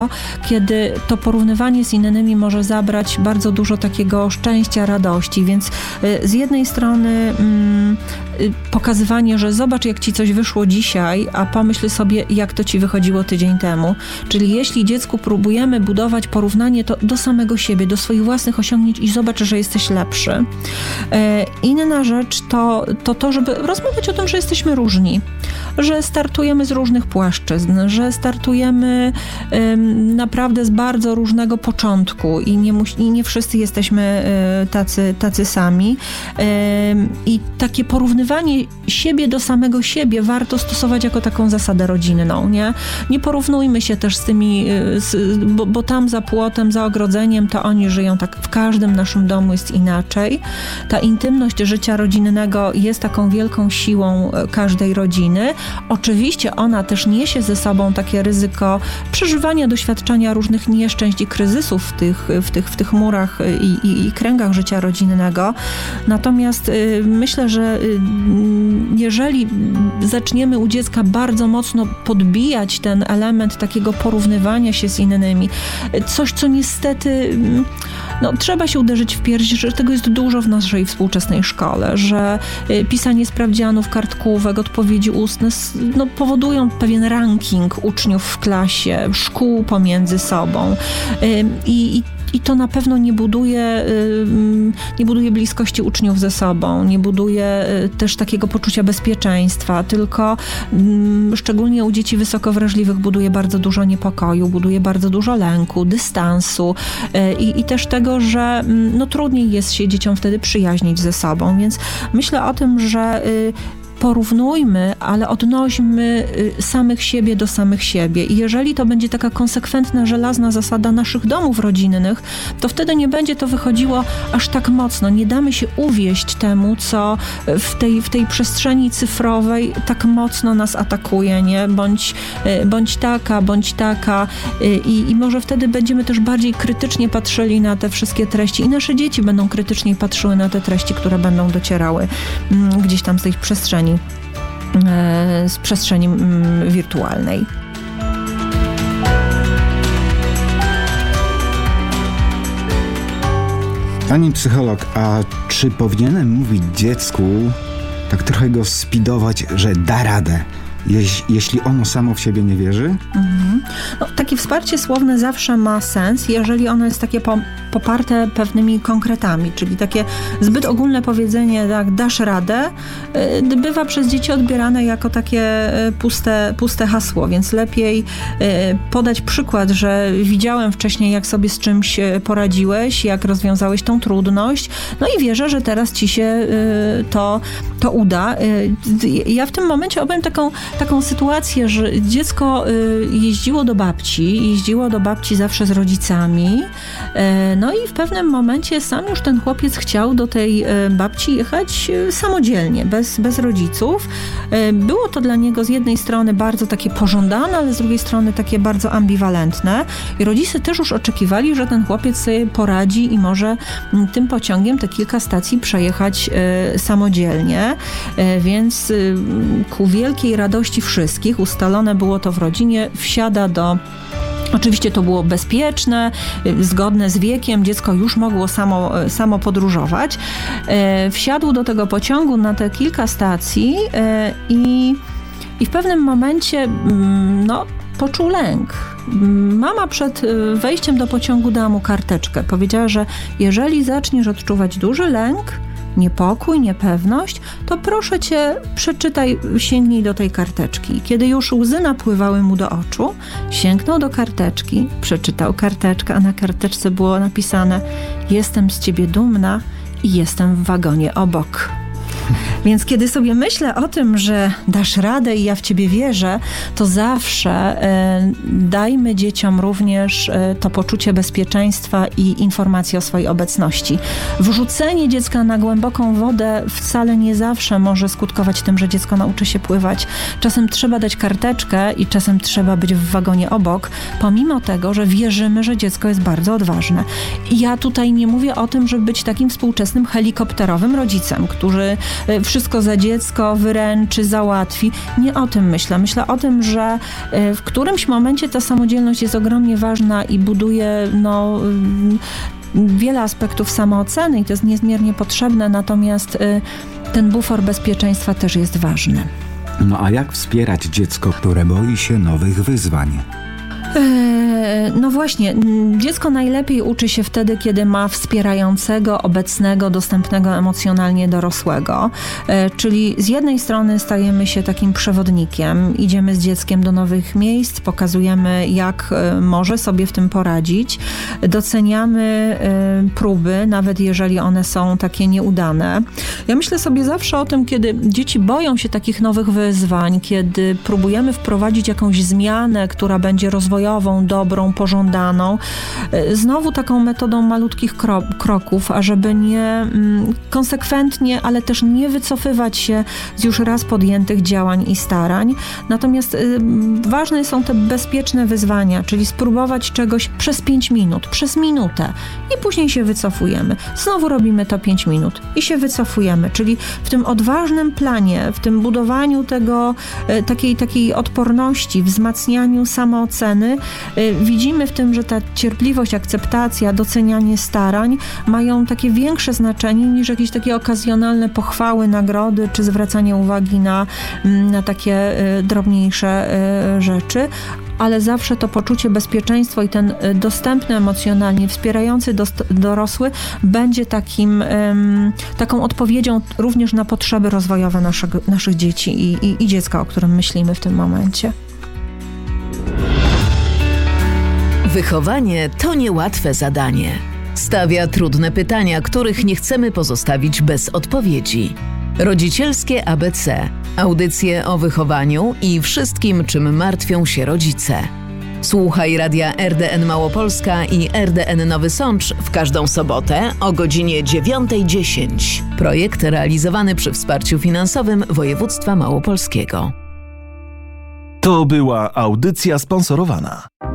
kiedy to porównywanie z innymi może zabrać bardzo dużo takiego szczęścia, radości, więc z jednej strony pokazywanie, że zobacz, jak ci coś wyszło dzisiaj, a pomyśl sobie, jak to ci wychodziło tydzień temu. Czyli jeśli dziecku próbujemy budować porównanie to do samego siebie, do swoich własnych osiągnięć i zobacz, że jesteś lepszy. Inna rzecz to, żeby rozmawiać o tym, że jesteśmy różni, że startujemy z różnych płaszczyzn, że startujemy naprawdę z bardzo różnego początku i nie wszyscy jesteśmy tacy sami. I takie porównywanie siebie do samego siebie warto stosować jako taką zasadę rodzinną, nie? Nie porównujmy się też z tymi, bo tam za płotem, za ogrodzeniem to oni żyją tak, w każdym naszym domu jest inaczej. Ta intymność życia rodzinnego jest taką wielką siłą każdej rodziny. Oczywiście ona też niesie ze sobą takie ryzyko przeżywania, doświadczania różnych nieszczęść i kryzysów w tych murach i kręgach życia rodzinnego. Natomiast myślę, że jeżeli zaczniemy u dziecka bardzo mocno podbijać ten element takiego porównywania się z innymi, coś, co niestety trzeba się uderzyć w pierś, że tego jest dużo w naszej współczesnej szkole, że pisanie sprawdzianów, kartkówek, odpowiedzi ustne powodują pewien ranking uczniów w klasie, szkół pomiędzy sobą i to na pewno nie buduje bliskości uczniów ze sobą, nie buduje też takiego poczucia bezpieczeństwa, tylko szczególnie u dzieci wysoko wrażliwych buduje bardzo dużo niepokoju, buduje bardzo dużo lęku, dystansu i też tego, że trudniej jest się dzieciom wtedy przyjaźnić ze sobą, więc myślę o tym, że porównujmy, ale odnośmy samych siebie do samych siebie. I jeżeli to będzie taka konsekwentna, żelazna zasada naszych domów rodzinnych, to wtedy nie będzie to wychodziło aż tak mocno. Nie damy się uwieść temu, co w tej przestrzeni cyfrowej tak mocno nas atakuje, nie? Bądź taka. I może wtedy będziemy też bardziej krytycznie patrzyli na te wszystkie treści i nasze dzieci będą krytycznie patrzyły na te treści, które będą docierały gdzieś tam z tej przestrzeni wirtualnej. Pani psycholog, a czy powinienem mówić dziecku, tak trochę go spidować, że da radę, jeśli ono samo w siebie nie wierzy? Takie wsparcie słowne zawsze ma sens, jeżeli ono jest takie poparte pewnymi konkretami, czyli takie zbyt ogólne powiedzenie, tak, dasz radę, bywa przez dzieci odbierane jako takie puste hasło, więc lepiej podać przykład, że widziałem wcześniej, jak sobie z czymś poradziłeś, jak rozwiązałeś tą trudność, i wierzę, że teraz ci się to uda. Ja w tym momencie opowiem taką sytuację, że dziecko jeździło do babci zawsze z rodzicami, i w pewnym momencie sam już ten chłopiec chciał do tej babci jechać samodzielnie, bez rodziców. Było to dla niego z jednej strony bardzo takie pożądane, ale z drugiej strony takie bardzo ambiwalentne i rodzice też już oczekiwali, że ten chłopiec sobie poradzi i może tym pociągiem te kilka stacji przejechać samodzielnie, więc ku wielkiej radości wszystkich, ustalone było to w rodzinie, wsiada Oczywiście to było bezpieczne, zgodne z wiekiem, dziecko już mogło samo podróżować. Wsiadł do tego pociągu na te kilka stacji i w pewnym momencie poczuł lęk. Mama przed wejściem do pociągu dała mu karteczkę. Powiedziała, że jeżeli zaczniesz odczuwać duży lęk, niepokój, niepewność, to proszę cię, przeczytaj, sięgnij do tej karteczki. Kiedy już łzy napływały mu do oczu, sięgnął do karteczki, przeczytał karteczkę, a na karteczce było napisane: jestem z ciebie dumna i jestem w wagonie obok. Więc kiedy sobie myślę o tym, że dasz radę i ja w ciebie wierzę, to zawsze dajmy dzieciom również to poczucie bezpieczeństwa i informacje o swojej obecności. Wrzucenie dziecka na głęboką wodę wcale nie zawsze może skutkować tym, że dziecko nauczy się pływać. Czasem trzeba dać karteczkę i czasem trzeba być w wagonie obok, pomimo tego, że wierzymy, że dziecko jest bardzo odważne. I ja tutaj nie mówię o tym, żeby być takim współczesnym helikopterowym rodzicem, który wszystko za dziecko, wyręczy, załatwi. Nie o tym myślę. Myślę o tym, że w którymś momencie ta samodzielność jest ogromnie ważna i buduje wiele aspektów samooceny i to jest niezmiernie potrzebne, natomiast ten bufor bezpieczeństwa też jest ważny. No a jak wspierać dziecko, które boi się nowych wyzwań? No właśnie, dziecko najlepiej uczy się wtedy, kiedy ma wspierającego, obecnego, dostępnego emocjonalnie dorosłego. Czyli z jednej strony stajemy się takim przewodnikiem, idziemy z dzieckiem do nowych miejsc, pokazujemy, jak może sobie w tym poradzić, doceniamy próby, nawet jeżeli one są takie nieudane. Ja myślę sobie zawsze o tym, kiedy dzieci boją się takich nowych wyzwań, kiedy próbujemy wprowadzić jakąś zmianę, która będzie rozwojową, dobrą, pożądaną. Znowu taką metodą malutkich kroków, ażeby nie konsekwentnie, ale też nie wycofywać się z już raz podjętych działań i starań. Natomiast ważne są te bezpieczne wyzwania, czyli spróbować czegoś przez 5 minut, przez minutę i później się wycofujemy. Znowu robimy to 5 minut i się wycofujemy, czyli w tym odważnym planie, w tym budowaniu tego, takiej odporności, wzmacnianiu samooceny, widzimy w tym, że ta cierpliwość, akceptacja, docenianie starań mają takie większe znaczenie niż jakieś takie okazjonalne pochwały, nagrody, czy zwracanie uwagi na takie drobniejsze rzeczy, ale zawsze to poczucie bezpieczeństwa i ten dostępny emocjonalnie, wspierający dorosły będzie taką odpowiedzią również na potrzeby rozwojowe naszych dzieci i dziecka, o którym myślimy w tym momencie. Wychowanie to niełatwe zadanie. Stawia trudne pytania, których nie chcemy pozostawić bez odpowiedzi. Rodzicielskie ABC. Audycje o wychowaniu i wszystkim, czym martwią się rodzice. Słuchaj radia RDN Małopolska i RDN Nowy Sącz w każdą sobotę o godzinie 9:10. Projekt realizowany przy wsparciu finansowym województwa małopolskiego. To była audycja sponsorowana.